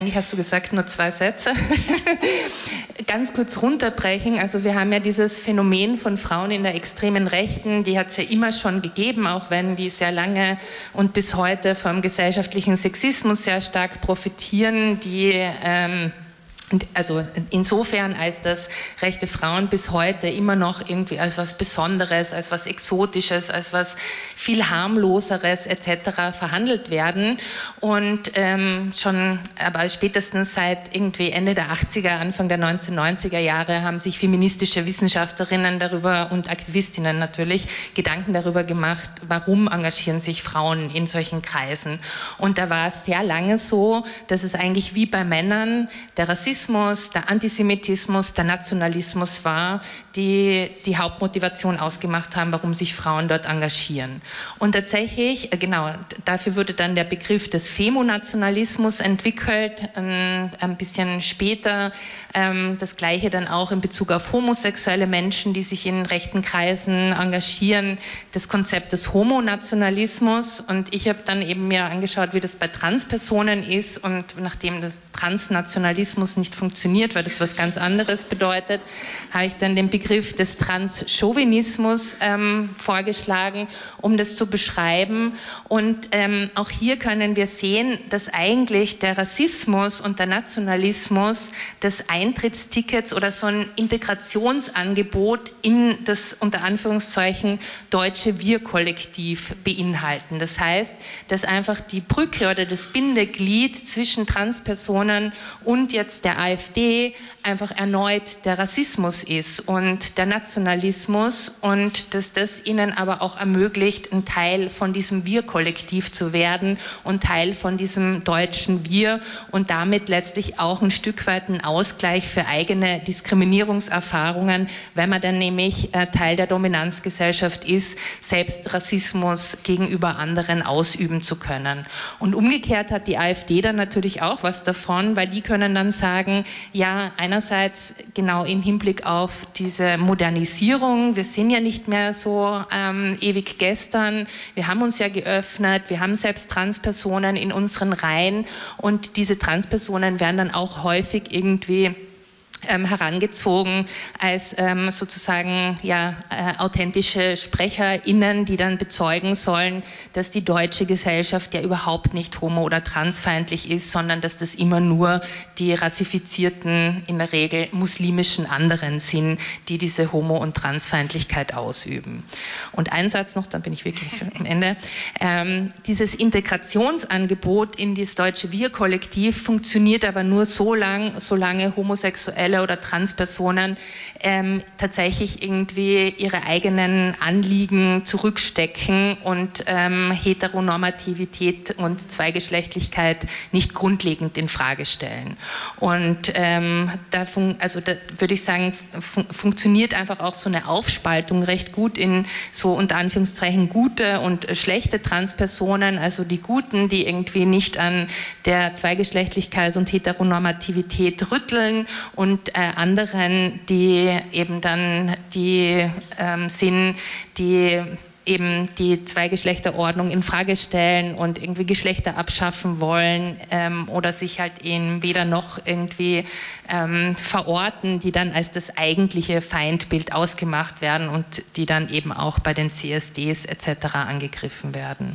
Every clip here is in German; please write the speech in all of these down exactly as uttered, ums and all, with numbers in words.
Eigentlich hast du gesagt, nur zwei Sätze. Ganz kurz runterbrechen. Also wir haben ja dieses Phänomen von Frauen in der extremen Rechten, die hat es ja immer schon gegeben, auch wenn die sehr lange und bis heute vom gesellschaftlichen Sexismus sehr stark profitieren, die ähm, also insofern, als dass rechte Frauen bis heute immer noch irgendwie als was Besonderes, als was Exotisches, als was viel harmloseres et cetera verhandelt werden. Und ähm, schon, aber spätestens seit irgendwie Ende der achtziger, Anfang der neunzehnhundertneunziger Jahre haben sich feministische Wissenschaftlerinnen darüber und Aktivistinnen natürlich Gedanken darüber gemacht, warum engagieren sich Frauen in solchen Kreisen. Und da war es sehr lange so, dass es eigentlich wie bei Männern der Rassismus, der Antisemitismus, der Nationalismus war, die die Hauptmotivation ausgemacht haben, warum sich Frauen dort engagieren. Und tatsächlich, genau, dafür wurde dann der Begriff des Femonationalismus entwickelt, ein, ein bisschen später. Ähm, das Gleiche dann auch in Bezug auf homosexuelle Menschen, die sich in rechten Kreisen engagieren, das Konzept des Homonationalismus. Und ich habe dann eben mir angeschaut, wie das bei Transpersonen ist, und nachdem das Transnationalismus nicht funktioniert, weil das was ganz anderes bedeutet, habe ich dann den Begriff des Transchauvinismus ähm, vorgeschlagen, um das zu beschreiben. Und ähm, auch hier können wir sehen, dass eigentlich der Rassismus und der Nationalismus des Eintrittstickets oder so ein Integrationsangebot in das unter Anführungszeichen deutsche Wir-Kollektiv beinhalten. Das heißt, dass einfach die Brücke oder das Bindeglied zwischen Transpersonen und jetzt der AfD einfach erneut der Rassismus ist und der Nationalismus, und dass das ihnen aber auch ermöglicht, ein Teil von diesem Wir-Kollektiv zu werden und Teil von diesem deutschen Wir und damit letztlich auch ein Stück weit ein Ausgleich für eigene Diskriminierungserfahrungen, wenn man dann nämlich äh, Teil der Dominanzgesellschaft ist, selbst Rassismus gegenüber anderen ausüben zu können. Und umgekehrt hat die AfD dann natürlich auch was davon, weil die können dann sagen, ja, einerseits genau im Hinblick auf diese Modernisierung, wir sind ja nicht mehr so ähm, ewig gestern, wir haben uns ja geöffnet, wir haben selbst Transpersonen in unseren Reihen, und diese Transpersonen werden dann auch häufig irgendwie Ähm, herangezogen als ähm, sozusagen ja, äh, authentische SprecherInnen, die dann bezeugen sollen, dass die deutsche Gesellschaft ja überhaupt nicht homo- oder transfeindlich ist, sondern dass das immer nur die rassifizierten, in der Regel muslimischen anderen sind, die diese Homo- und Transfeindlichkeit ausüben. Und ein Satz noch, dann bin ich wirklich am Ende. Ähm, dieses Integrationsangebot in das deutsche Wir-Kollektiv funktioniert aber nur so lang, solange Homosexuelle oder Transpersonen ähm, tatsächlich irgendwie ihre eigenen Anliegen zurückstecken und ähm, Heteronormativität und Zweigeschlechtlichkeit nicht grundlegend in Frage stellen. Und ähm, da, fun also da würde ich sagen, fun funktioniert einfach auch so eine Aufspaltung recht gut in so unter Anführungszeichen gute und schlechte Transpersonen, also die Guten, die irgendwie nicht an der Zweigeschlechtlichkeit und Heteronormativität rütteln, und äh, anderen, die eben dann die ähm, sind, die eben die Zweigeschlechterordnung in Frage stellen und irgendwie Geschlechter abschaffen wollen ähm, oder sich halt in weder noch irgendwie ähm, verorten, die dann als das eigentliche Feindbild ausgemacht werden und die dann eben auch bei den C S Ds et cetera angegriffen werden.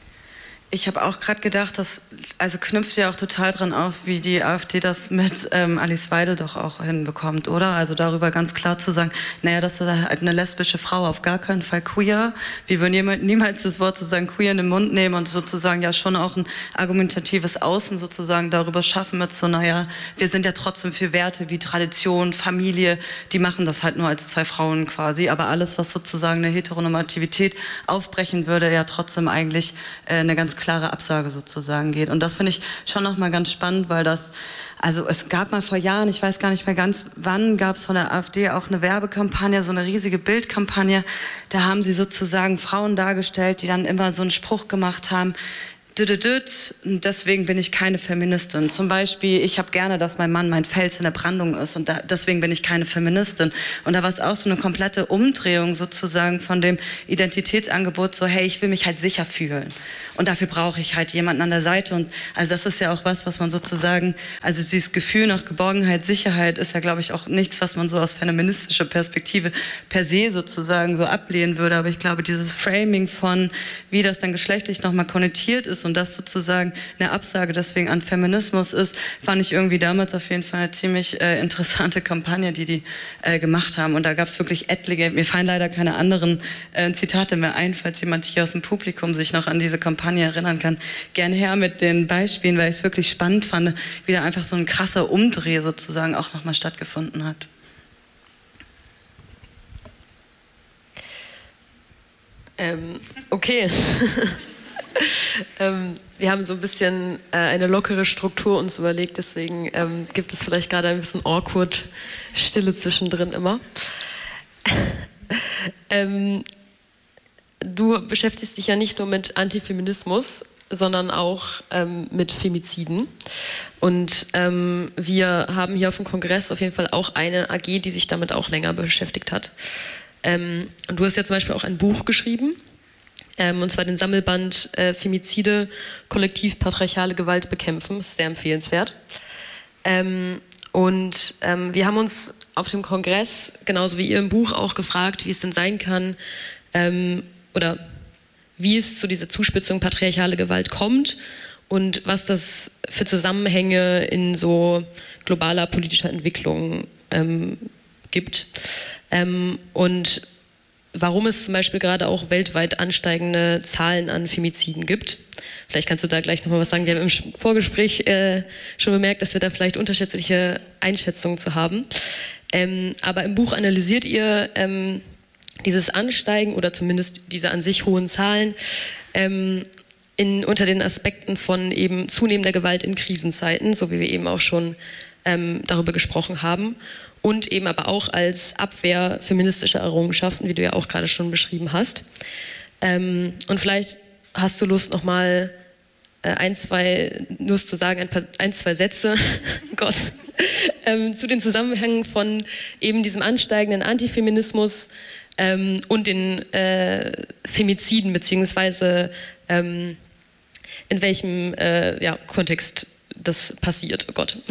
Ich habe auch gerade gedacht, das also knüpft ja auch total dran auf, wie die AfD das mit ähm, Alice Weidel doch auch hinbekommt, oder? Also darüber ganz klar zu sagen, naja, das ist halt eine lesbische Frau, auf gar keinen Fall queer. Wir würden jemand, niemals das Wort sozusagen queer in den Mund nehmen und sozusagen ja schon auch ein argumentatives Außen sozusagen darüber schaffen mit so, naja, wir sind ja trotzdem für Werte wie Tradition, Familie, die machen das halt nur als zwei Frauen quasi, aber alles, was sozusagen eine Heteronormativität aufbrechen würde, ja trotzdem eigentlich äh, eine ganz klare Absage sozusagen geht. Und das finde ich schon nochmal ganz spannend, weil das, also es gab mal vor Jahren, ich weiß gar nicht mehr ganz wann, gab es von der AfD auch eine Werbekampagne, so eine riesige Bildkampagne, da haben sie sozusagen Frauen dargestellt, die dann immer so einen Spruch gemacht haben, deswegen bin ich keine Feministin. Zum Beispiel, ich habe gerne, dass mein Mann mein Fels in der Brandung ist und da, deswegen bin ich keine Feministin. Und da war es auch so eine komplette Umdrehung sozusagen von dem Identitätsangebot, so hey, ich will mich halt sicher fühlen und dafür brauche ich halt jemanden an der Seite. Und also das ist ja auch was, was man sozusagen, also dieses Gefühl nach Geborgenheit, Sicherheit ist ja, glaube ich, auch nichts, was man so aus feministischer Perspektive per se sozusagen so ablehnen würde. Aber ich glaube, dieses Framing von, wie das dann geschlechtlich nochmal konnotiert ist und das sozusagen eine Absage deswegen an Feminismus ist, fand ich irgendwie damals auf jeden Fall eine ziemlich äh, interessante Kampagne, die die äh, gemacht haben. Und da gab es wirklich etliche, mir fallen leider keine anderen äh, Zitate mehr ein, falls jemand hier aus dem Publikum sich noch an diese Kampagne erinnern kann. Gerne her mit den Beispielen, weil ich es wirklich spannend fand, wie da einfach so ein krasser Umdreh sozusagen auch nochmal stattgefunden hat. Ähm, okay. ähm, wir haben so ein bisschen äh, eine lockere Struktur uns überlegt, deswegen ähm, gibt es vielleicht gerade ein bisschen awkward Stille zwischendrin immer. ähm, du beschäftigst dich ja nicht nur mit Antifeminismus, sondern auch ähm, mit Femiziden. Und ähm, wir haben hier auf dem Kongress auf jeden Fall auch eine A G, die sich damit auch länger beschäftigt hat. Ähm, und du hast ja zum Beispiel auch ein Buch geschrieben, Ähm, und zwar den Sammelband äh, Femizide, kollektiv patriarchale Gewalt bekämpfen. Das ist sehr empfehlenswert. Ähm, und ähm, wir haben uns auf dem Kongress, genauso wie ihr im Buch, auch gefragt, wie es denn sein kann, ähm, oder wie es zu dieser Zuspitzung patriarchale Gewalt kommt und was das für Zusammenhänge in so globaler politischer Entwicklung ähm, gibt. Ähm, und warum es zum Beispiel gerade auch weltweit ansteigende Zahlen an Femiziden gibt. Vielleicht kannst du da gleich nochmal was sagen. Wir haben im Vorgespräch äh, schon bemerkt, dass wir da vielleicht unterschiedliche Einschätzungen zu haben. Ähm, aber im Buch analysiert ihr ähm, dieses Ansteigen oder zumindest diese an sich hohen Zahlen ähm, in, unter den Aspekten von eben zunehmender Gewalt in Krisenzeiten, so wie wir eben auch schon ähm, darüber gesprochen haben. Und eben aber auch als Abwehr feministischer Errungenschaften, wie du ja auch gerade schon beschrieben hast. Ähm, und vielleicht hast du Lust, nochmal äh, ein, zwei, Lust zu sagen, ein, paar, ein zwei Sätze, Gott, ähm, zu den Zusammenhängen von eben diesem ansteigenden Antifeminismus ähm, und den äh, Femiziden, beziehungsweise ähm, in welchem äh, ja, Kontext das passiert, oh Gott.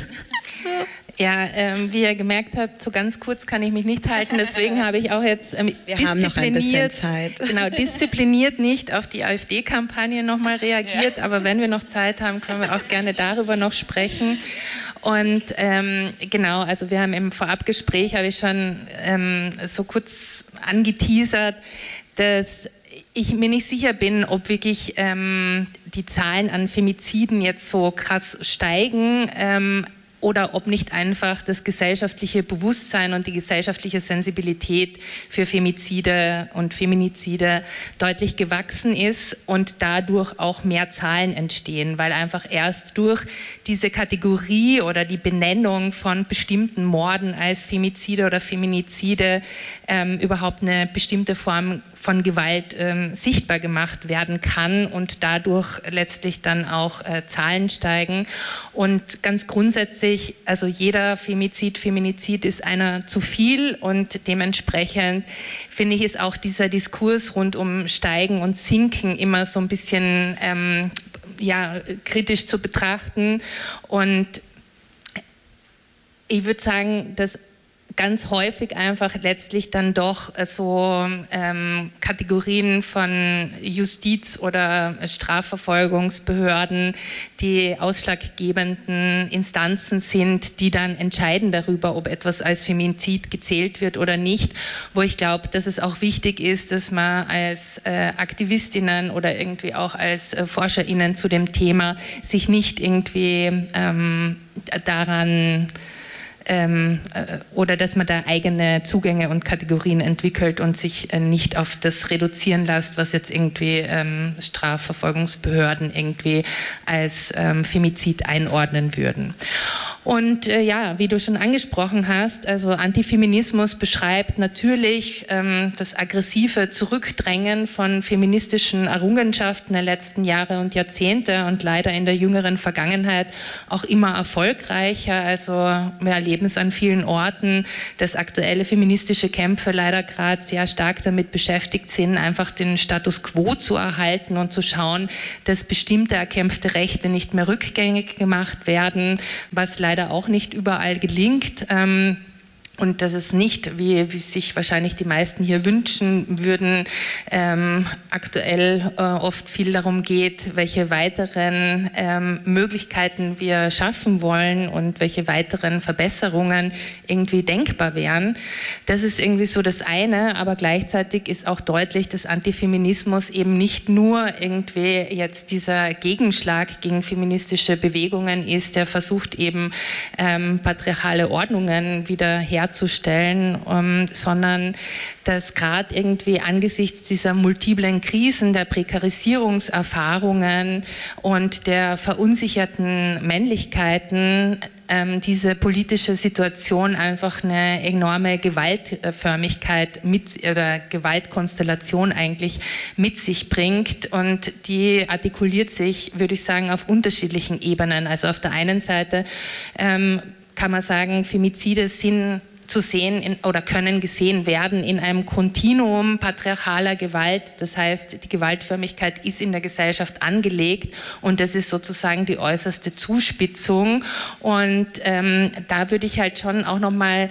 Ja, ähm, wie ihr gemerkt habt, so ganz kurz kann ich mich nicht halten, deswegen habe ich auch jetzt ähm, Wir haben noch ein bisschen Zeit. Genau, diszipliniert nicht auf die AfD-Kampagne nochmal reagiert, ja. Aber wenn wir noch Zeit haben, können wir auch gerne darüber noch sprechen. Und ähm, genau, also wir haben im Vorabgespräch, habe ich schon ähm, so kurz angeteasert, dass ich mir nicht sicher bin, ob wirklich ähm, die Zahlen an Femiziden jetzt so krass steigen, ähm, oder ob nicht einfach das gesellschaftliche Bewusstsein und die gesellschaftliche Sensibilität für Femizide und Feminizide deutlich gewachsen ist und dadurch auch mehr Zahlen entstehen, weil einfach erst durch diese Kategorie oder die Benennung von bestimmten Morden als Femizide oder Feminizide ähm, überhaupt eine bestimmte Form von Gewalt ähm, sichtbar gemacht werden kann und dadurch letztlich dann auch äh, Zahlen steigen. Und ganz grundsätzlich, also jeder Femizid, Feminizid ist einer zu viel und dementsprechend finde ich, ist auch dieser Diskurs rund um Steigen und Sinken immer so ein bisschen ähm, ja, kritisch zu betrachten. Und ich würde sagen, dass ganz häufig einfach letztlich dann doch so ähm, Kategorien von Justiz- oder Strafverfolgungsbehörden die ausschlaggebenden Instanzen sind, die dann entscheiden darüber, ob etwas als Femizid gezählt wird oder nicht, wo ich glaube, dass es auch wichtig ist, dass man als äh, Aktivistinnen oder irgendwie auch als äh, ForscherInnen zu dem Thema sich nicht irgendwie ähm, daran Ähm, äh, oder dass man da eigene Zugänge und Kategorien entwickelt und sich äh, nicht auf das reduzieren lässt, was jetzt irgendwie ähm, Strafverfolgungsbehörden irgendwie als ähm, Femizid einordnen würden. Und äh, ja, wie du schon angesprochen hast, also Antifeminismus beschreibt natürlich ähm, das aggressive Zurückdrängen von feministischen Errungenschaften der letzten Jahre und Jahrzehnte und leider in der jüngeren Vergangenheit auch immer erfolgreicher. Also wir erleben es an vielen Orten, dass aktuelle feministische Kämpfe leider gerade sehr stark damit beschäftigt sind, einfach den Status quo zu erhalten und zu schauen, dass bestimmte erkämpfte Rechte nicht mehr rückgängig gemacht werden, was leider auch nicht überall gelingt. Ähm, Und dass es nicht, wie, wie sich wahrscheinlich die meisten hier wünschen würden, ähm, aktuell äh, oft viel darum geht, welche weiteren ähm, Möglichkeiten wir schaffen wollen und welche weiteren Verbesserungen irgendwie denkbar wären. Das ist irgendwie so das eine, aber gleichzeitig ist auch deutlich, dass Antifeminismus eben nicht nur irgendwie jetzt dieser Gegenschlag gegen feministische Bewegungen ist, der versucht eben ähm, patriarchale Ordnungen wieder herzustellen, herzustellen, um, sondern dass gerade irgendwie angesichts dieser multiplen Krisen, der Prekarisierungserfahrungen und der verunsicherten Männlichkeiten ähm, diese politische Situation einfach eine enorme Gewaltförmigkeit mit, oder Gewaltkonstellation eigentlich mit sich bringt, und die artikuliert sich, würde ich sagen, auf unterschiedlichen Ebenen. Also auf der einen Seite ähm, kann man sagen, Femizide sind zu sehen in, oder können gesehen werden in einem Kontinuum patriarchaler Gewalt. Das heißt, die Gewaltförmigkeit ist in der Gesellschaft angelegt und das ist sozusagen die äußerste Zuspitzung. Und ähm, da würde ich halt schon auch nochmal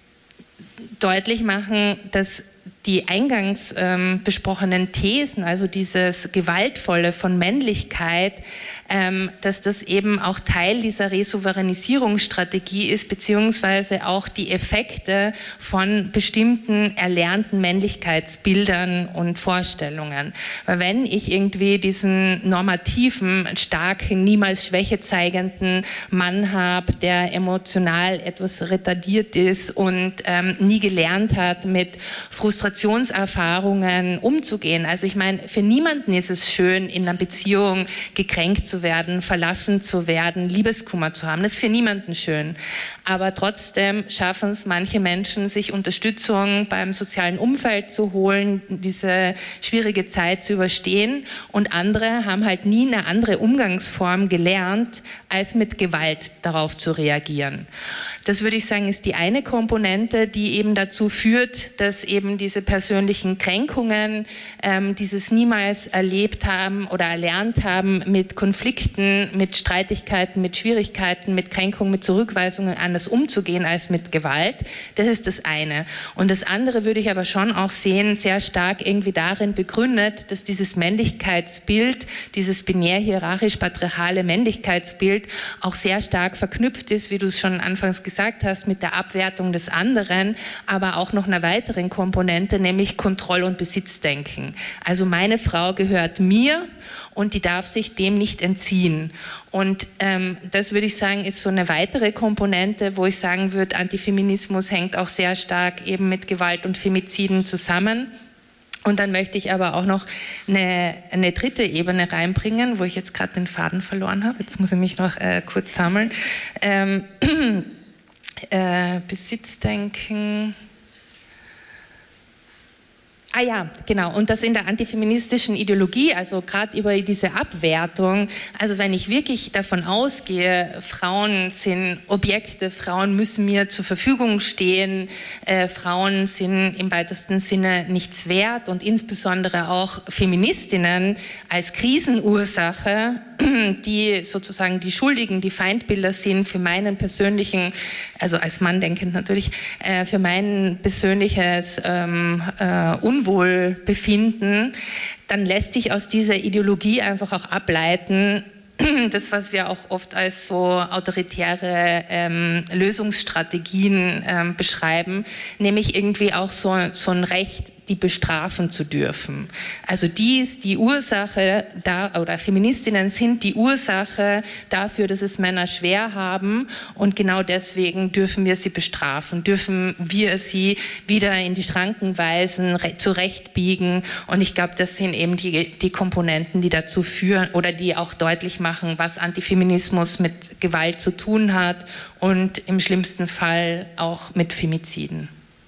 deutlich machen, dass die eingangs ähm, besprochenen Thesen, also dieses Gewaltvolle von Männlichkeit, ähm, dass das eben auch Teil dieser Resouveränisierungsstrategie ist, beziehungsweise auch die Effekte von bestimmten erlernten Männlichkeitsbildern und Vorstellungen. Weil wenn ich irgendwie diesen normativen, starken, niemals Schwäche zeigenden Mann habe, der emotional etwas retardiert ist und ähm, nie gelernt hat, mit Frustrationserfahrungen umzugehen. Also ich meine, für niemanden ist es schön, in einer Beziehung gekränkt zu werden, verlassen zu werden, Liebeskummer zu haben. Das ist für niemanden schön. Aber trotzdem schaffen es manche Menschen, sich Unterstützung beim sozialen Umfeld zu holen, diese schwierige Zeit zu überstehen. Und andere haben halt nie eine andere Umgangsform gelernt, als mit Gewalt darauf zu reagieren. Das würde ich sagen, ist die eine Komponente, die eben dazu führt, dass eben diese persönlichen Kränkungen, ähm, dieses niemals erlebt haben oder erlernt haben, mit Konflikten, mit Streitigkeiten, mit Schwierigkeiten, mit Kränkungen, mit Zurückweisungen anders umzugehen als mit Gewalt. Das ist das eine. Und das andere würde ich aber schon auch sehen, sehr stark irgendwie darin begründet, dass dieses Männlichkeitsbild, dieses binär-hierarchisch-patriarchale Männlichkeitsbild auch sehr stark verknüpft ist, wie du es schon anfangs gesagt hast, mit der Abwertung des anderen, aber auch noch einer weiteren Komponente, nämlich Kontroll- und Besitzdenken. Also meine Frau gehört mir und die darf sich dem nicht entziehen. Und ähm, das würde ich sagen, ist so eine weitere Komponente, wo ich sagen würde, Antifeminismus hängt auch sehr stark eben mit Gewalt und Femiziden zusammen. Und dann möchte ich aber auch noch eine, eine dritte Ebene reinbringen, wo ich jetzt gerade den Faden verloren habe. Jetzt muss ich mich noch äh, kurz sammeln. Ähm, äh, Besitzdenken... Ah ja, genau. Und das in der antifeministischen Ideologie, also gerade über diese Abwertung, also wenn ich wirklich davon ausgehe, Frauen sind Objekte, Frauen müssen mir zur Verfügung stehen, äh, Frauen sind im weitesten Sinne nichts wert und insbesondere auch Feministinnen als Krisenursache, die sozusagen die Schuldigen, die Feindbilder sind für meinen persönlichen, also als Mann denkend natürlich, äh, für mein persönliches ähm, äh, Unwohlbefinden, dann lässt sich aus dieser Ideologie einfach auch ableiten, das, was wir auch oft als so autoritäre ähm, Lösungsstrategien ähm, beschreiben, nämlich irgendwie auch so, so ein Recht, die bestrafen zu dürfen. Also die ist die Ursache, da, oder Feministinnen sind die Ursache dafür, dass es Männer schwer haben, und genau deswegen dürfen wir sie bestrafen, dürfen wir sie wieder in die Schranken weisen, zurechtbiegen, und ich glaube, das sind eben die, die Komponenten, die dazu führen oder die auch deutlich machen, was Antifeminismus mit Gewalt zu tun hat und im schlimmsten Fall auch mit Femiziden.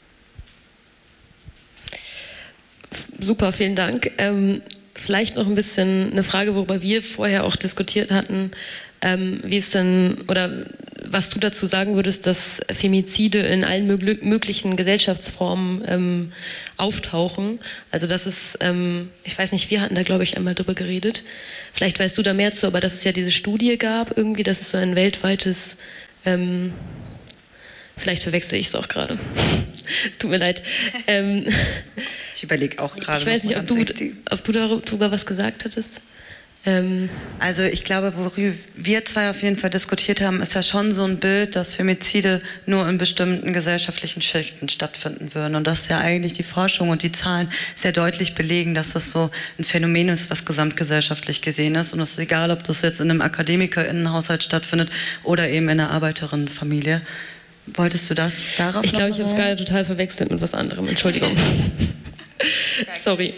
Super, vielen Dank. Ähm, vielleicht noch ein bisschen eine Frage, worüber wir vorher auch diskutiert hatten, ähm, wie es denn, oder was du dazu sagen würdest, dass Femizide in allen mög möglichen Gesellschaftsformen ähm, auftauchen. Also das ist, ähm, ich weiß nicht, wir hatten da glaube ich einmal drüber geredet. Vielleicht weißt du da mehr zu, aber dass es ja diese Studie gab irgendwie, dass es so ein weltweites, ähm, vielleicht verwechsel ich es auch gerade. Es tut mir leid. Ähm, ich überlege auch gerade. Ich weiß nicht, ob du, ob du darüber was gesagt hattest. Ähm also ich glaube, worüber wir zwei auf jeden Fall diskutiert haben, ist ja schon so ein Bild, dass Femizide nur in bestimmten gesellschaftlichen Schichten stattfinden würden. Und dass ja eigentlich die Forschung und die Zahlen sehr deutlich belegen, dass das so ein Phänomen ist, was gesamtgesellschaftlich gesehen ist. Und es ist egal, ob das jetzt in einem AkademikerInnenhaushalt stattfindet oder eben in einer Arbeiterinnenfamilie. Wolltest du das darauf? Ich glaube, ich habe es gerade total verwechselt mit was anderem. Entschuldigung. Sorry.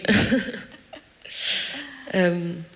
ähm.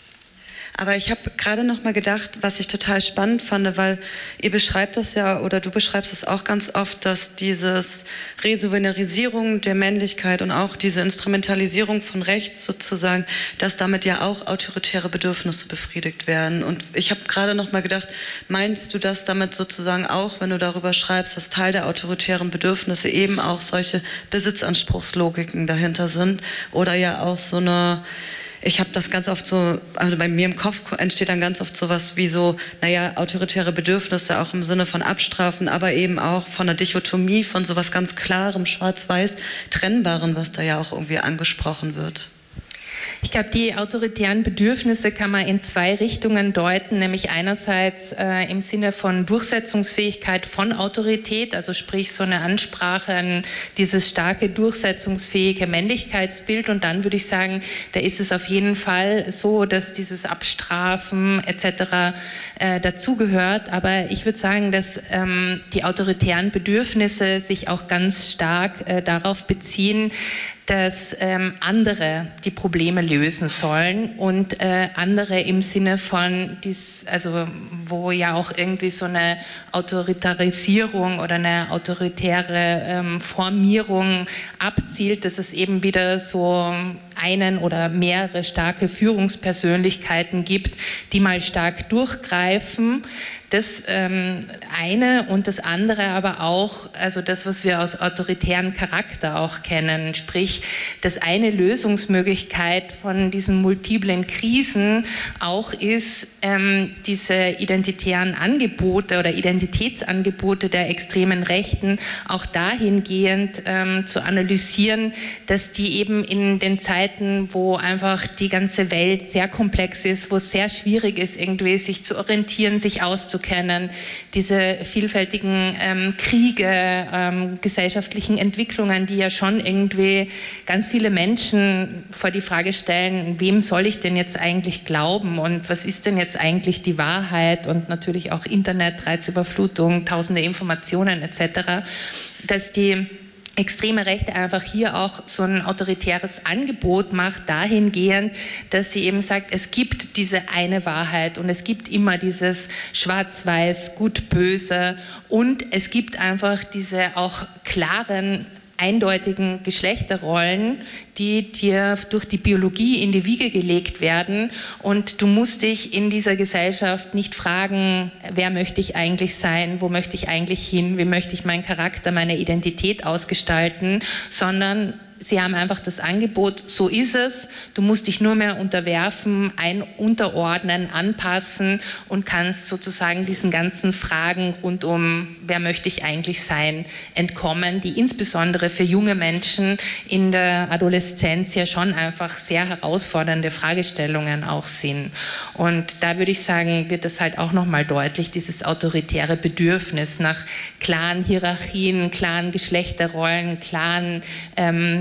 Aber ich habe gerade noch mal gedacht, was ich total spannend fand, weil ihr beschreibt das ja, oder du beschreibst es auch ganz oft, dass dieses Resouverainisierung der Männlichkeit und auch diese Instrumentalisierung von rechts sozusagen, dass damit ja auch autoritäre Bedürfnisse befriedigt werden. Und ich habe gerade noch mal gedacht, meinst du das damit sozusagen auch, wenn du darüber schreibst, dass Teil der autoritären Bedürfnisse eben auch solche Besitzanspruchslogiken dahinter sind oder ja auch so eine... Ich habe das ganz oft so, also bei mir im Kopf entsteht dann ganz oft sowas wie so, naja, autoritäre Bedürfnisse auch im Sinne von Abstrafen, aber eben auch von einer Dichotomie, von sowas ganz Klarem, Schwarz-Weiß, Trennbaren, was da ja auch irgendwie angesprochen wird. Ich glaube, die autoritären Bedürfnisse kann man in zwei Richtungen deuten, nämlich einerseits äh, im Sinne von Durchsetzungsfähigkeit von Autorität, also sprich so eine Ansprache an dieses starke, durchsetzungsfähige Männlichkeitsbild, und dann würde ich sagen, da ist es auf jeden Fall so, dass dieses Abstrafen et cetera äh, dazugehört, aber ich würde sagen, dass ähm, die autoritären Bedürfnisse sich auch ganz stark äh, darauf beziehen, dass ähm, andere die Probleme lösen sollen und äh, andere im Sinne von, dies, also wo ja auch irgendwie so eine Autoritarisierung oder eine autoritäre ähm, Formierung abzielt, dass es eben wieder so einen oder mehrere starke Führungspersönlichkeiten gibt, die mal stark durchgreifen. Das ähm, eine, und das andere aber auch, also das, was wir aus autoritären Charakter auch kennen, sprich, dass eine Lösungsmöglichkeit von diesen multiplen Krisen auch ist, ähm, diese identitären Angebote oder Identitätsangebote der extremen Rechten auch dahingehend ähm, zu analysieren, dass die eben in den Zeiten, wo einfach die ganze Welt sehr komplex ist, wo es sehr schwierig ist, irgendwie sich zu orientieren, sich auszukennen, diese vielfältigen ähm, Kriege, ähm, gesellschaftlichen Entwicklungen, die ja schon irgendwie ganz viele Menschen vor die Frage stellen, wem soll ich denn jetzt eigentlich glauben und was ist denn jetzt eigentlich die Wahrheit, und natürlich auch Internet, Reizüberflutung, tausende Informationen et cetera, dass die extreme Rechte einfach hier auch so ein autoritäres Angebot macht, dahingehend, dass sie eben sagt, es gibt diese eine Wahrheit und es gibt immer dieses Schwarz-Weiß, Gut-Böse, und es gibt einfach diese auch klaren, eindeutigen Geschlechterrollen, die dir durch die Biologie in die Wiege gelegt werden, und du musst dich in dieser Gesellschaft nicht fragen, wer möchte ich eigentlich sein, wo möchte ich eigentlich hin, wie möchte ich meinen Charakter, meine Identität ausgestalten, sondern sie haben einfach das Angebot, so ist es, du musst dich nur mehr unterwerfen, ein, unterordnen, anpassen und kannst sozusagen diesen ganzen Fragen rund um, wer möchte ich eigentlich sein, entkommen, die insbesondere für junge Menschen in der Adoleszenz ja schon einfach sehr herausfordernde Fragestellungen auch sind. Und da würde ich sagen, wird das halt auch nochmal deutlich, dieses autoritäre Bedürfnis nach klaren Hierarchien, klaren Geschlechterrollen, klaren ähm,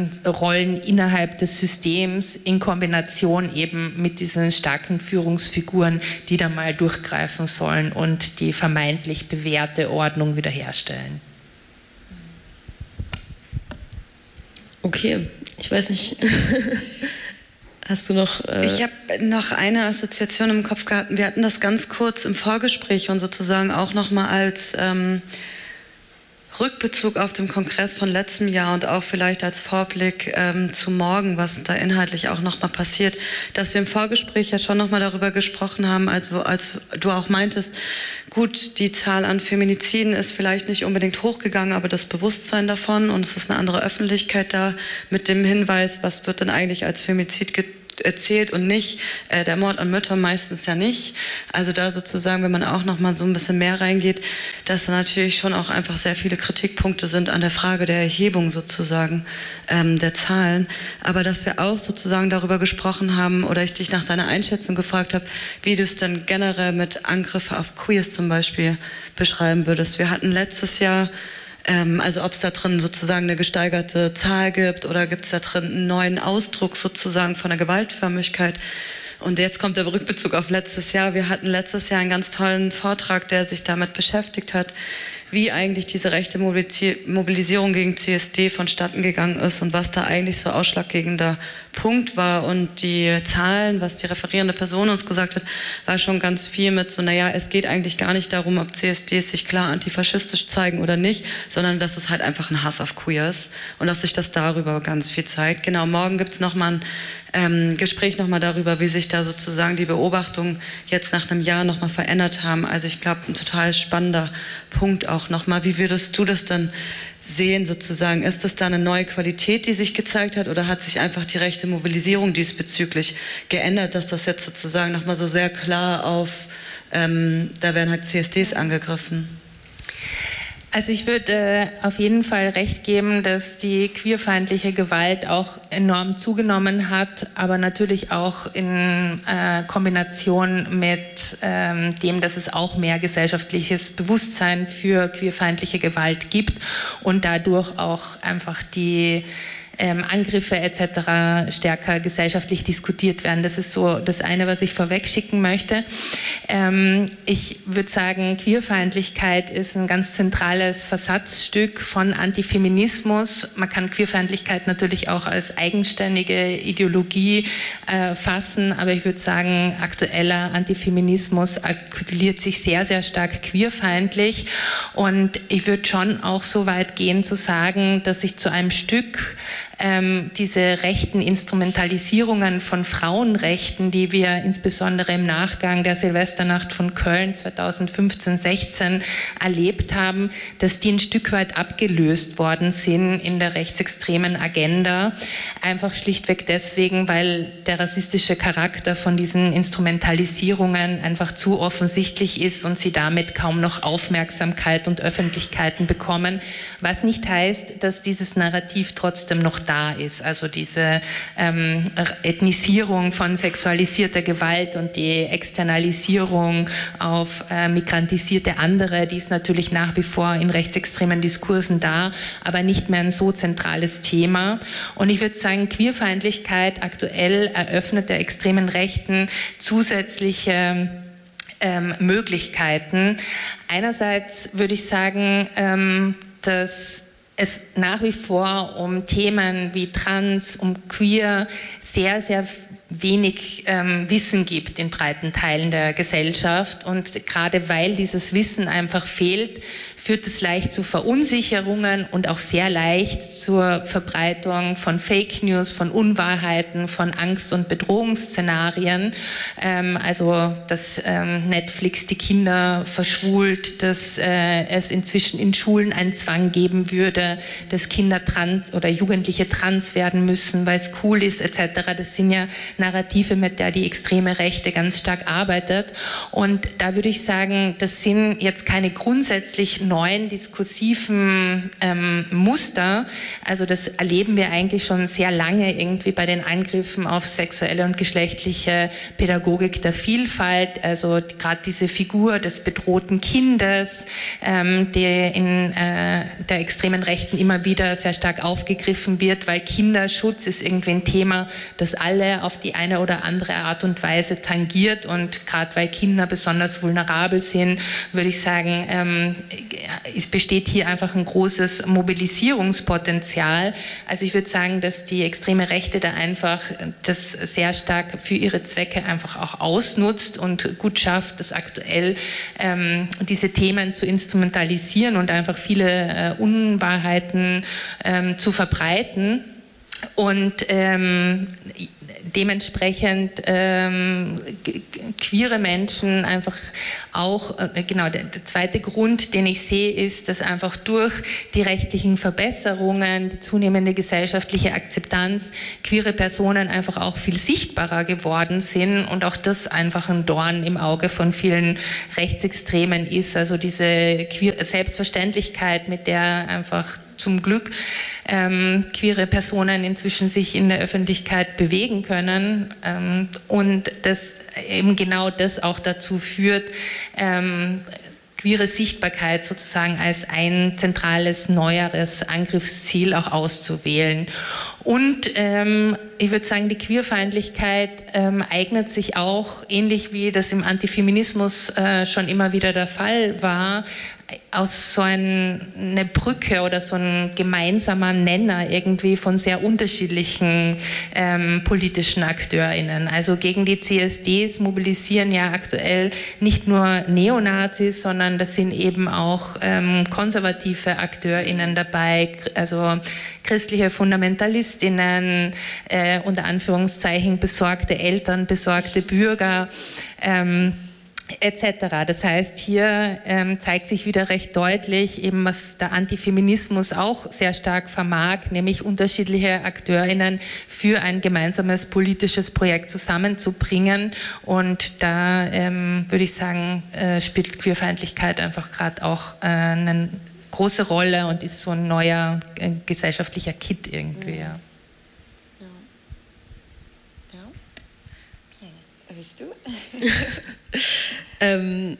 ähm, Rollen innerhalb des Systems in Kombination eben mit diesen starken Führungsfiguren, die da mal durchgreifen sollen und die vermeintlich bewährte Ordnung wiederherstellen. Okay, ich weiß nicht. Hast du noch... Äh ich habe noch eine Assoziation im Kopf gehabt. Wir hatten das ganz kurz im Vorgespräch und sozusagen auch nochmal als ähm, Rückbezug auf den Kongress von letztem Jahr und auch vielleicht als Vorblick ähm, zu morgen, was da inhaltlich auch nochmal passiert, dass wir im Vorgespräch ja schon nochmal darüber gesprochen haben, als, als du auch meintest, gut, die Zahl an Feminiziden ist vielleicht nicht unbedingt hochgegangen, aber das Bewusstsein davon und es ist eine andere Öffentlichkeit da mit dem Hinweis, was wird denn eigentlich als Femizid get- erzählt und nicht, äh, der Mord an Müttern meistens ja nicht. Also da sozusagen, wenn man auch noch mal so ein bisschen mehr reingeht, dass da natürlich schon auch einfach sehr viele Kritikpunkte sind an der Frage der Erhebung sozusagen ähm, der Zahlen. Aber dass wir auch sozusagen darüber gesprochen haben oder ich dich nach deiner Einschätzung gefragt habe, wie du es denn generell mit Angriffen auf Queers zum Beispiel beschreiben würdest. Wir hatten letztes Jahr also ob es da drin sozusagen eine gesteigerte Zahl gibt oder gibt es da drin einen neuen Ausdruck sozusagen von der Gewaltförmigkeit. Und jetzt kommt der Rückbezug auf letztes Jahr. Wir hatten letztes Jahr einen ganz tollen Vortrag, der sich damit beschäftigt hat, wie eigentlich diese rechte Mobilisierung gegen C S D vonstatten gegangen ist und was da eigentlich so ausschlaggebender Punkt war. Und die Zahlen, was die referierende Person uns gesagt hat, war schon ganz viel mit so, naja, es geht eigentlich gar nicht darum, ob C S Ds sich klar antifaschistisch zeigen oder nicht, sondern dass es halt einfach ein Hass auf Queers und dass sich das darüber ganz viel zeigt. Genau, morgen gibt es nochmal ein ähm, Gespräch nochmal darüber, wie sich da sozusagen die Beobachtungen jetzt nach einem Jahr nochmal verändert haben. Also ich glaube, ein total spannender Punkt auch nochmal. Wie würdest du das dann sehen sozusagen? Ist das da eine neue Qualität, die sich gezeigt hat oder hat sich einfach die rechte Mobilisierung diesbezüglich geändert, dass das jetzt sozusagen nochmal so sehr klar auf, ähm, da werden halt C S Ds angegriffen? Also ich würde äh, auf jeden Fall recht geben, dass die queerfeindliche Gewalt auch enorm zugenommen hat, aber natürlich auch in äh, Kombination mit ähm, dem, dass es auch mehr gesellschaftliches Bewusstsein für queerfeindliche Gewalt gibt und dadurch auch einfach die Ähm, Angriffe et cetera stärker gesellschaftlich diskutiert werden. Das ist so das eine, was ich vorweg schicken möchte. Ähm, ich würde sagen, Queerfeindlichkeit ist ein ganz zentrales Versatzstück von Antifeminismus. Man kann Queerfeindlichkeit natürlich auch als eigenständige Ideologie äh, fassen, aber ich würde sagen, aktueller Antifeminismus artikuliert sich sehr, sehr stark queerfeindlich und ich würde schon auch so weit gehen zu sagen, dass sich zu einem Stück Ähm, diese rechten Instrumentalisierungen von Frauenrechten, die wir insbesondere im Nachgang der Silvesternacht von Köln zweitausendfünfzehn sechzehn erlebt haben, dass die ein Stück weit abgelöst worden sind in der rechtsextremen Agenda. Einfach schlichtweg deswegen, weil der rassistische Charakter von diesen Instrumentalisierungen einfach zu offensichtlich ist und sie damit kaum noch Aufmerksamkeit und Öffentlichkeiten bekommen. Was nicht heißt, dass dieses Narrativ trotzdem noch da ist. Also diese ähm, Ethnisierung von sexualisierter Gewalt und die Externalisierung auf äh, migrantisierte andere, die ist natürlich nach wie vor in rechtsextremen Diskursen da, aber nicht mehr ein so zentrales Thema. Und ich würde sagen, Queerfeindlichkeit aktuell eröffnet der extremen Rechten zusätzliche ähm, Möglichkeiten. Einerseits würde ich sagen, ähm, dass es nach wie vor um Themen wie Trans, um Queer sehr, sehr wenig ähm, Wissen gibt in breiten Teilen der Gesellschaft. Und gerade weil dieses Wissen einfach fehlt, führt es leicht zu Verunsicherungen und auch sehr leicht zur Verbreitung von Fake News, von Unwahrheiten, von Angst- und Bedrohungsszenarien. Ähm, also, dass ähm, Netflix die Kinder verschwult, dass äh, es inzwischen in Schulen einen Zwang geben würde, dass Kinder trans oder Jugendliche trans werden müssen, weil es cool ist, et cetera. Das sind ja Narrative, mit der die extreme Rechte ganz stark arbeitet. Und da würde ich sagen, das sind jetzt keine grundsätzlich neuen neuen diskursiven ähm, Muster. Also das erleben wir eigentlich schon sehr lange irgendwie bei den Angriffen auf sexuelle und geschlechtliche Pädagogik der Vielfalt. Also gerade diese Figur des bedrohten Kindes, ähm, die in äh, der extremen Rechten immer wieder sehr stark aufgegriffen wird, weil Kinderschutz ist irgendwie ein Thema, das alle auf die eine oder andere Art und Weise tangiert, und gerade weil Kinder besonders vulnerabel sind, würde ich sagen, ähm, es besteht hier einfach ein großes Mobilisierungspotenzial. Also ich würde sagen, dass die extreme Rechte da einfach das sehr stark für ihre Zwecke einfach auch ausnutzt und gut schafft, das aktuell ähm, diese Themen zu instrumentalisieren und einfach viele äh, Unwahrheiten ähm, zu verbreiten. Und ähm, dementsprechend ähm, queere Menschen einfach auch, äh, genau, der, der zweite Grund, den ich sehe, ist, dass einfach durch die rechtlichen Verbesserungen, die zunehmende gesellschaftliche Akzeptanz, queere Personen einfach auch viel sichtbarer geworden sind, und auch das einfach ein Dorn im Auge von vielen Rechtsextremen ist. Also diese queer Selbstverständlichkeit, mit der einfach zum Glück ähm, queere Personen inzwischen sich in der Öffentlichkeit bewegen können, ähm, und das eben genau das auch dazu führt, ähm, queere Sichtbarkeit sozusagen als ein zentrales, neueres Angriffsziel auch auszuwählen. Und ähm, ich würde sagen, die Queerfeindlichkeit ähm, eignet sich auch, ähnlich wie das im Antifeminismus äh, schon immer wieder der Fall war, aus so ein, eine Brücke oder so ein gemeinsamer Nenner irgendwie von sehr unterschiedlichen ähm, politischen AkteurInnen. Also gegen die C S Ds mobilisieren ja aktuell nicht nur Neonazis, sondern das sind eben auch ähm, konservative AkteurInnen dabei, also christliche Fundamentalistinnen, äh, unter Anführungszeichen besorgte Eltern, besorgte Bürger, ähm, et cetera. Das heißt, hier ähm, zeigt sich wieder recht deutlich, eben was der Antifeminismus auch sehr stark vermag, nämlich unterschiedliche AkteurInnen für ein gemeinsames politisches Projekt zusammenzubringen. Und da ähm, würde ich sagen, äh, spielt Queerfeindlichkeit einfach gerade auch äh, eine große Rolle und ist so ein neuer äh, gesellschaftlicher Kit irgendwie. Ja. Bist du? ähm,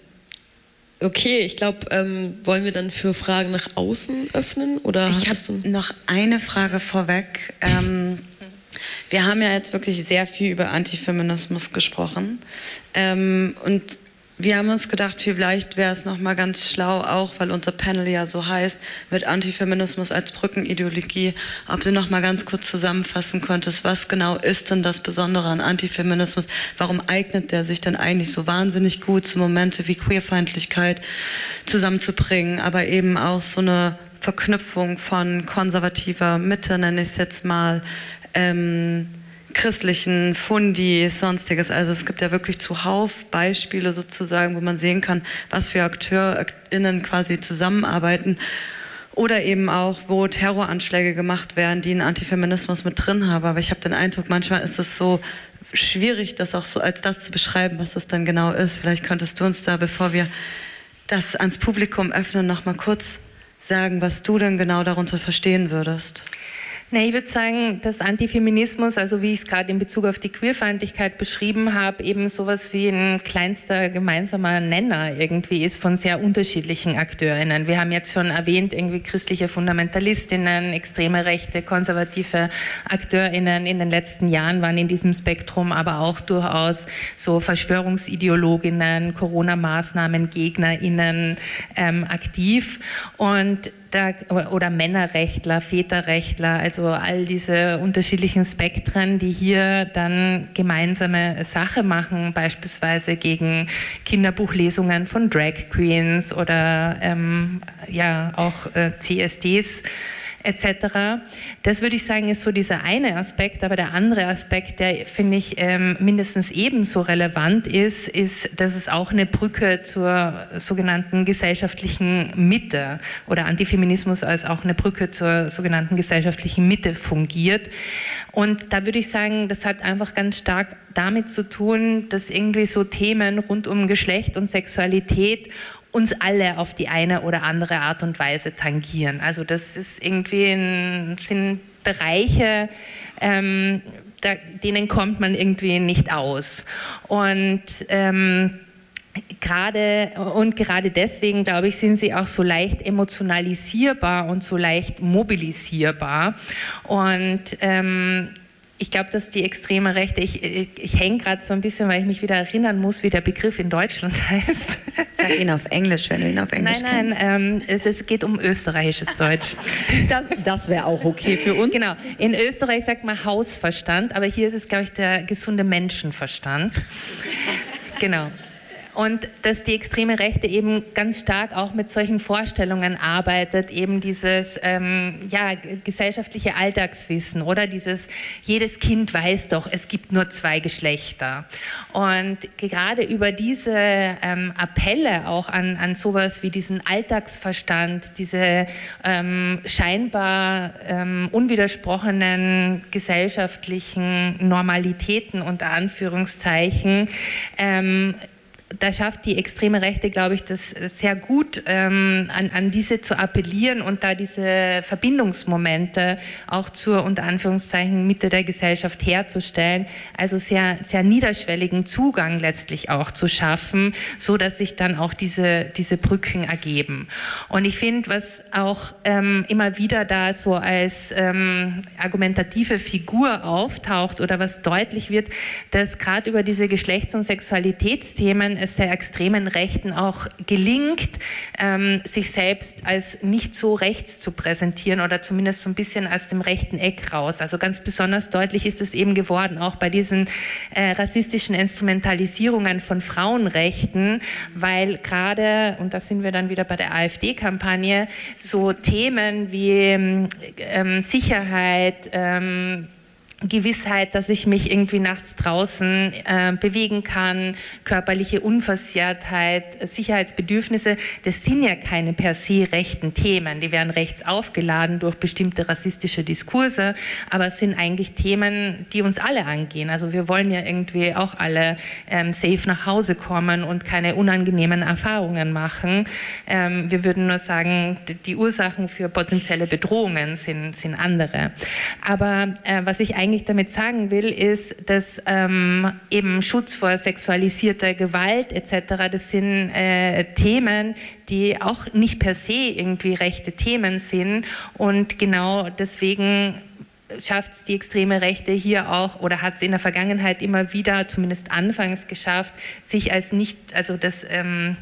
okay, ich glaube, ähm, wollen wir dann für Fragen nach außen öffnen? Oder ich habe noch eine Frage vorweg. Ähm, wir haben ja jetzt wirklich sehr viel über Antifeminismus gesprochen. Ähm, und wir haben uns gedacht, vielleicht wäre es nochmal ganz schlau, auch weil unser Panel ja so heißt, mit Antifeminismus als Brückenideologie, ob du nochmal ganz kurz zusammenfassen könntest, was genau ist denn das Besondere an Antifeminismus? Warum eignet der sich denn eigentlich so wahnsinnig gut, so Momente wie Queerfeindlichkeit zusammenzubringen, aber eben auch so eine Verknüpfung von konservativer Mitte, nenne ich es jetzt mal, ähm, christlichen Fundis, sonstiges. Also es gibt ja wirklich zuhauf Beispiele sozusagen, wo man sehen kann, was für AkteurInnen quasi zusammenarbeiten, oder eben auch, wo Terroranschläge gemacht werden, die einen Antifeminismus mit drin haben. Aber ich habe den Eindruck, manchmal ist es so schwierig, das auch so als das zu beschreiben, was das dann genau ist. Vielleicht könntest du uns da, bevor wir das ans Publikum öffnen, noch mal kurz sagen, was du denn genau darunter verstehen würdest. Nee, ich würde sagen, dass Antifeminismus, also wie ich es gerade in Bezug auf die Queerfeindlichkeit beschrieben habe, eben sowas wie ein kleinster gemeinsamer Nenner irgendwie ist von sehr unterschiedlichen AkteurInnen. Wir haben jetzt schon erwähnt, irgendwie christliche Fundamentalistinnen, extreme Rechte, konservative AkteurInnen. In den letzten Jahren waren in diesem Spektrum aber auch durchaus so Verschwörungsideologinnen, Corona-Maßnahmen-GegnerInnen ähm, aktiv. Und Da, oder Männerrechtler, Väterrechtler, also all diese unterschiedlichen Spektren, die hier dann gemeinsame Sache machen, beispielsweise gegen Kinderbuchlesungen von Drag Queens oder ähm, ja auch äh, C S Ds et cetera. Das würde ich sagen, ist so dieser eine Aspekt, aber der andere Aspekt, der, finde ich, ähm, mindestens ebenso relevant ist, ist, dass es auch eine Brücke zur sogenannten gesellschaftlichen Mitte oder Antifeminismus als auch eine Brücke zur sogenannten gesellschaftlichen Mitte fungiert. Und da würde ich sagen, das hat einfach ganz stark damit zu tun, dass irgendwie so Themen rund um Geschlecht und Sexualität uns alle auf die eine oder andere Art und Weise tangieren. Also das ist irgendwie ein, sind Bereiche, ähm, da, denen kommt man irgendwie nicht aus. Und ähm, Gerade, und gerade deswegen, glaube ich, sind sie auch so leicht emotionalisierbar und so leicht mobilisierbar. Und ähm, ich glaube, dass die extreme Rechte, ich, ich, ich hänge gerade so ein bisschen, weil ich mich wieder erinnern muss, wie der Begriff in Deutschland heißt. Sag ihn auf Englisch, wenn du ihn auf Englisch Nein, nein, ähm, es, es geht um österreichisches Deutsch. Das, das wäre auch okay für uns. Genau, in Österreich sagt man Hausverstand, aber hier ist es, glaube ich, der gesunde Menschenverstand. Genau. Und dass die extreme Rechte eben ganz stark auch mit solchen Vorstellungen arbeitet, eben dieses ähm, ja, gesellschaftliche Alltagswissen oder dieses, jedes Kind weiß doch, es gibt nur zwei Geschlechter. Und gerade über diese ähm, Appelle auch an, an sowas wie diesen Alltagsverstand, diese ähm, scheinbar ähm, unwidersprochenen gesellschaftlichen Normalitäten unter Anführungszeichen, ähm, da schafft die extreme Rechte, glaube ich, das sehr gut, ähm, an, an diese zu appellieren und da diese Verbindungsmomente auch zur, unter Anführungszeichen, Mitte der Gesellschaft herzustellen. Also sehr, sehr niederschwelligen Zugang letztlich auch zu schaffen, so dass sich dann auch diese, diese Brücken ergeben. Und ich finde, was auch ähm, immer wieder da so als ähm, argumentative Figur auftaucht oder was deutlich wird, dass gerade über diese Geschlechts- und Sexualitätsthemen es der extremen Rechten auch gelingt, ähm, sich selbst als nicht so rechts zu präsentieren oder zumindest so ein bisschen aus dem rechten Eck raus. Also ganz besonders deutlich ist es eben geworden, auch bei diesen äh, rassistischen Instrumentalisierungen von Frauenrechten, weil gerade, und da sind wir dann wieder bei der AfD-Kampagne, so Themen wie ähm, Sicherheit, ähm, Gewissheit, dass ich mich irgendwie nachts draußen äh, bewegen kann, körperliche Unversehrtheit, Sicherheitsbedürfnisse, das sind ja keine per se rechten Themen. Die werden rechts aufgeladen durch bestimmte rassistische Diskurse, aber es sind eigentlich Themen, die uns alle angehen. Also wir wollen ja irgendwie auch alle ähm, safe nach Hause kommen und keine unangenehmen Erfahrungen machen. Ähm, wir würden nur sagen, die Ursachen für potenzielle Bedrohungen sind, sind andere. Aber äh, was ich eigentlich eigentlich damit sagen will, ist, dass ähm, eben Schutz vor sexualisierter Gewalt et cetera, das sind äh, Themen, die auch nicht per se irgendwie rechte Themen sind und genau deswegen schafft es die extreme Rechte hier auch oder hat es in der Vergangenheit immer wieder, zumindest anfangs geschafft, sich als nicht, also das ähm,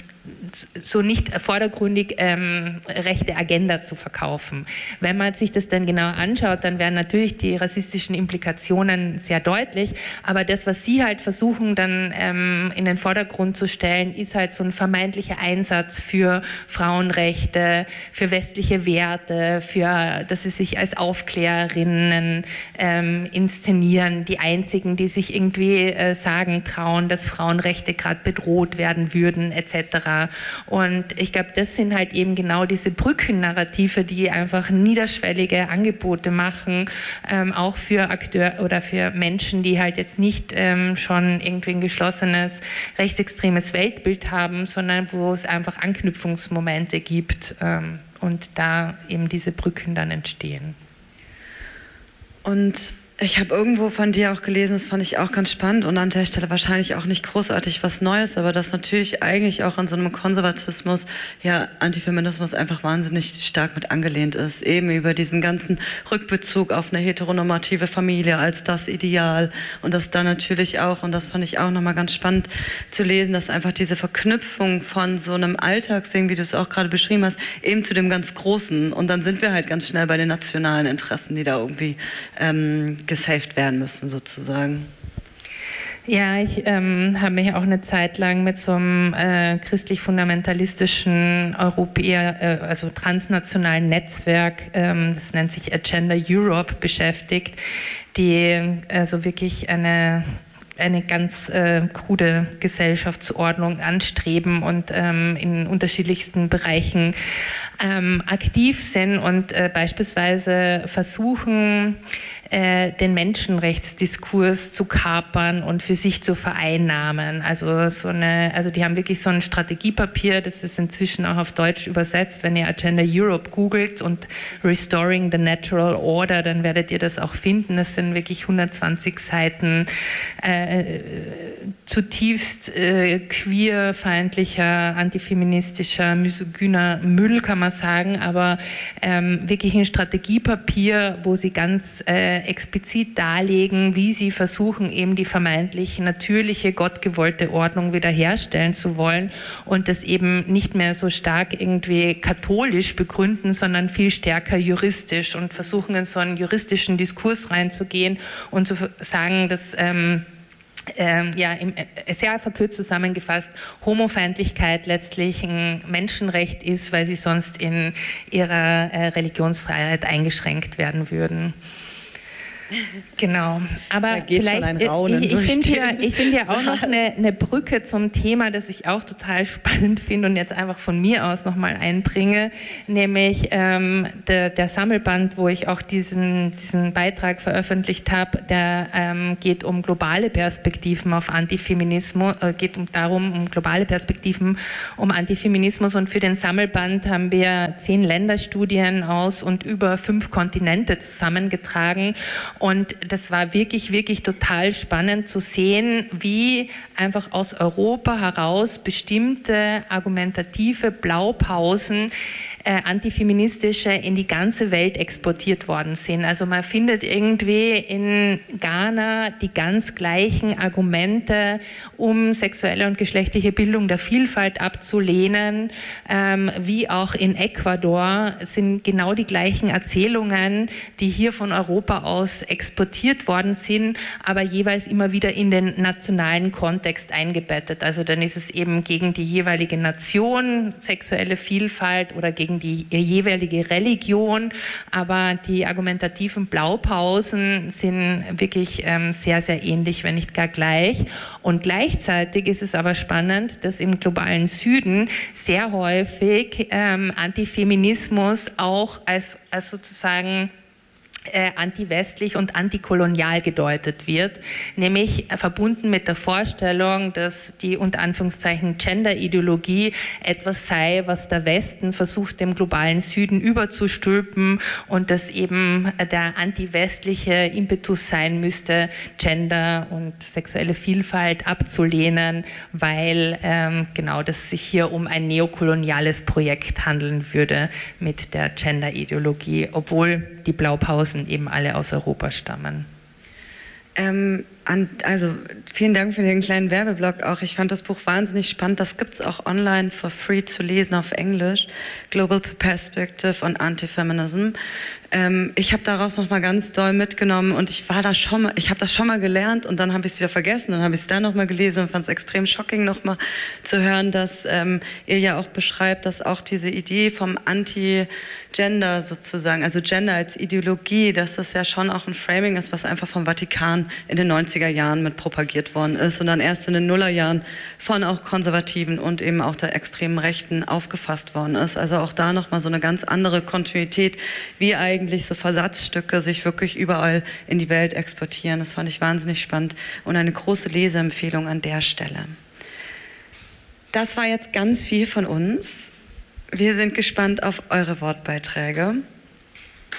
so nicht vordergründig ähm, rechte Agenda zu verkaufen. Wenn man sich das dann genau anschaut, dann werden natürlich die rassistischen Implikationen sehr deutlich, aber das, was sie halt versuchen dann ähm, in den Vordergrund zu stellen, ist halt so ein vermeintlicher Einsatz für Frauenrechte, für westliche Werte, für, dass sie sich als Aufklärerinnen ähm, inszenieren, die einzigen, die sich irgendwie äh, sagen trauen, dass Frauenrechte gerade bedroht werden würden, et cetera. Und ich glaube, das sind halt eben genau diese Brückennarrative, die einfach niederschwellige Angebote machen, ähm, auch für Akteure oder für Menschen, die halt jetzt nicht ähm, schon irgendwie ein geschlossenes rechtsextremes Weltbild haben, sondern wo es einfach Anknüpfungsmomente gibt ähm, und da eben diese Brücken dann entstehen. Und ich habe irgendwo von dir auch gelesen, das fand ich auch ganz spannend und an der Stelle wahrscheinlich auch nicht großartig was Neues, aber dass natürlich eigentlich auch an so einem Konservatismus ja Antifeminismus einfach wahnsinnig stark mit angelehnt ist, eben über diesen ganzen Rückbezug auf eine heteronormative Familie als das Ideal und dass da natürlich auch, und das fand ich auch nochmal ganz spannend zu lesen, dass einfach diese Verknüpfung von so einem Alltagsding, wie du es auch gerade beschrieben hast, eben zu dem ganz Großen und dann sind wir halt ganz schnell bei den nationalen Interessen, die da irgendwie ähm, gesaved werden müssen, sozusagen. Ja, ich ähm, habe mich auch eine Zeit lang mit so einem äh, christlich-fundamentalistischen Europäer, äh, also transnationalen Netzwerk, ähm, das nennt sich Agenda Europe, beschäftigt, die also wirklich eine eine ganz äh, krude Gesellschaftsordnung anstreben und ähm, in unterschiedlichsten Bereichen ähm, aktiv sind und äh, beispielsweise versuchen, äh, den Menschenrechtsdiskurs zu kapern und für sich zu vereinnahmen. Also so eine, also die haben wirklich so ein Strategiepapier, das ist inzwischen auch auf Deutsch übersetzt. Wenn ihr Agenda Europe googelt und Restoring the Natural Order, dann werdet ihr das auch finden. Das sind wirklich hundertzwanzig Seiten äh, zutiefst äh, queerfeindlicher, antifeministischer, misogyner Müll, kann man sagen, aber ähm, wirklich ein Strategiepapier, wo sie ganz äh, explizit darlegen, wie sie versuchen, eben die vermeintlich natürliche, gottgewollte Ordnung wiederherstellen zu wollen und das eben nicht mehr so stark irgendwie katholisch begründen, sondern viel stärker juristisch und versuchen, in so einen juristischen Diskurs reinzugehen und zu sagen, dass ähm, Ähm, ja, im, äh, sehr verkürzt zusammengefasst, Homofeindlichkeit letztlich ein Menschenrecht ist, weil sie sonst in ihrer äh, Religionsfreiheit eingeschränkt werden würden. Genau, aber vielleicht, ich, ich finde hier, ich find hier auch noch eine, eine Brücke zum Thema, das ich auch total spannend finde und jetzt einfach von mir aus nochmal einbringe, nämlich ähm, der, der Sammelband, wo ich auch diesen, diesen Beitrag veröffentlicht habe, der ähm, geht um globale Perspektiven auf Antifeminismus, äh, geht um darum, um globale Perspektiven um Antifeminismus und für den Sammelband haben wir zehn Länderstudien aus und über fünf Kontinente zusammengetragen. Und das war wirklich, wirklich total spannend zu sehen, wie einfach aus Europa heraus bestimmte argumentative Blaupausen äh, antifeministische in die ganze Welt exportiert worden sind. Also man findet irgendwie in Ghana die ganz gleichen Argumente, um sexuelle und geschlechtliche Bildung der Vielfalt abzulehnen, ähm, wie auch in Ecuador sind genau die gleichen Erzählungen, die hier von Europa aus exportiert worden sind, aber jeweils immer wieder in den nationalen Kontext eingebettet. Also dann ist es eben gegen die jeweilige Nation, sexuelle Vielfalt oder gegen die jeweilige Religion, aber die argumentativen Blaupausen sind wirklich ähm, sehr, sehr ähnlich, wenn nicht gar gleich. Und gleichzeitig ist es aber spannend, dass im globalen Süden sehr häufig ähm, Antifeminismus auch als, als sozusagen Äh, antiwestlich und antikolonial gedeutet wird, nämlich äh, verbunden mit der Vorstellung, dass die unter Anführungszeichen Gender-Ideologie etwas sei, was der Westen versucht, dem globalen Süden überzustülpen und dass eben äh, der antiwestliche Impetus sein müsste, Gender und sexuelle Vielfalt abzulehnen, weil ähm, genau das sich hier um ein neokoloniales Projekt handeln würde mit der Gender-Ideologie, obwohl die Blaupausen eben alle aus Europa stammen. Ähm, an, also vielen Dank für den kleinen Werbeblock auch. Ich fand das Buch wahnsinnig spannend. Das gibt es auch online for free zu lesen auf Englisch. Global Perspective on Anti-Feminism. Ähm, ich habe daraus noch mal ganz doll mitgenommen und ich war da schon mal, ich habe das schon mal gelernt und dann habe ich es wieder vergessen. Dann habe ich es dann noch mal gelesen und fand es extrem shocking, noch mal zu hören, dass ähm, ihr ja auch beschreibt, dass auch diese Idee vom Anti-Gender sozusagen, also Gender als Ideologie, dass das ja schon auch ein Framing ist, was einfach vom Vatikan in den neunziger Jahren mit propagiert worden ist und dann erst in den Nullerjahren von auch Konservativen und eben auch der extremen Rechten aufgefasst worden ist. Also auch da noch mal so eine ganz andere Kontinuität, wie eigentlich so Versatzstücke sich wirklich überall in die Welt exportieren. Das fand ich wahnsinnig spannend und eine große Leseempfehlung an der Stelle. Das war jetzt ganz viel von uns. Wir sind gespannt auf eure Wortbeiträge.